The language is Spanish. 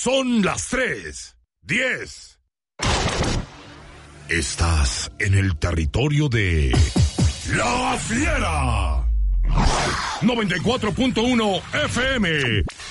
Son las 3:10. Estás en el territorio de La Fiera. 94.1 FM.